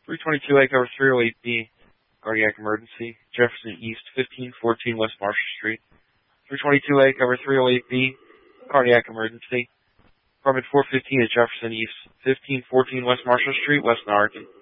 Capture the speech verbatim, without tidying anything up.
three twenty-two A, cover three oh eight B, cardiac emergency, Jefferson East, fifteen fourteen West Marshall Street. three twenty-two A, cover three oh eight B, cardiac emergency, apartment four fifteen at Jefferson East, fifteen fourteen West Marshall Street, West Oregon.